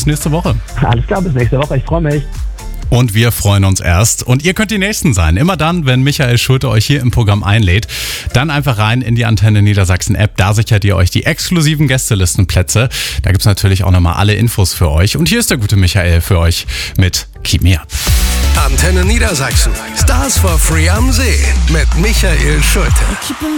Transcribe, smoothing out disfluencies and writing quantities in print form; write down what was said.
bis nächste Woche. Alles klar, bis nächste Woche. Ich freue mich. Und wir freuen uns erst. Und ihr könnt die Nächsten sein. Immer dann, wenn Michael Schulte euch hier im Programm einlädt, dann einfach rein in die Antenne Niedersachsen App. Da sichert ihr euch die exklusiven Gästelistenplätze. Da gibt's natürlich auch nochmal alle Infos für euch. Und hier ist der gute Michael für euch mit Keep Me Up. Antenne Niedersachsen. Stars for Free am See mit Michael Schulte.